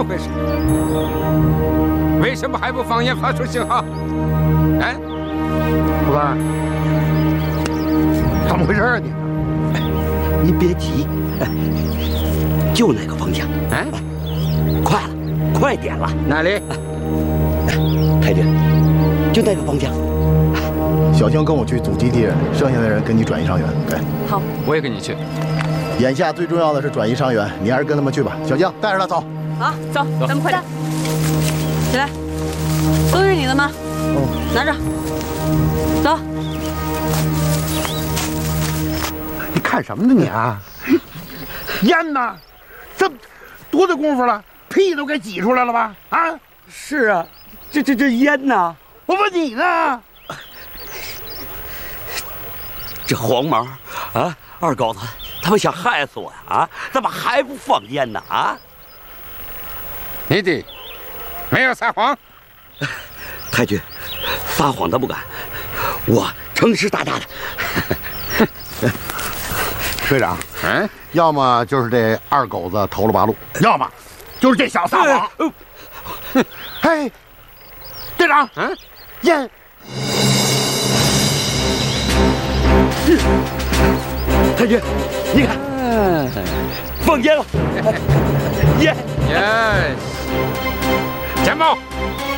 么回事？为什么还不放烟发出信号？哎， 虎子，怎么回事啊你？ 您别急，就那个方向。 哎， 快了，快点了。 哪里？ 太君，就那个方向。 小星跟我去组基地，剩下的人跟你转移伤员。对， 好， 我也跟你去。 眼下最重要的是转移伤员，你还是跟他们去吧。小星，带着他走。 好，走，咱们快点。起来，都是你的吗？拿着，走。 你看什么呢你啊？烟呢？这多大功夫了，屁都给挤出来了吧？啊？ 是啊，这烟呢？ 我问你呢？ 这黄毛啊，二狗子，他们想害死我呀！啊，怎么还不放烟呢？啊！ 你的没有撒谎。 太君，撒谎他不敢，我诚实大大的。 队长， 嗯， 要么就是这二狗子投了八路，要么就是这小撒谎。嘿，队长，烟。 太君，你看，放烟了，烟。 Yes，简报，